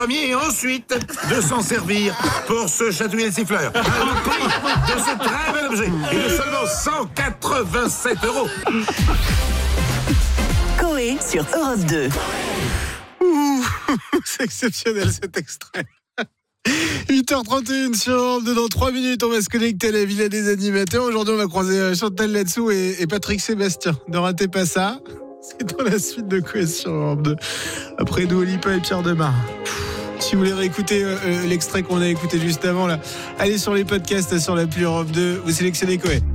premier et ensuite de s'en servir pour se chatouiller le siffleur. Le prix de ce très bel objet est de seulement 187 €. Coé sur Europe 2. Ouh, c'est exceptionnel cet extrait. 8h31 sur Europe 2. Dans 3 minutes, on va se connecter à la Villa des animateurs. Aujourd'hui, on va croiser Chantal Latsou et Patrick Sébastien. Ne ratez pas ça. C'est dans la suite de Coé sur Europe 2. Après Dua Lipa et Pierre Demar. Si vous voulez réécouter l'extrait qu'on a écouté juste avant, là, allez sur les podcasts, sur l'appli Europe 2. Vous sélectionnez Coé.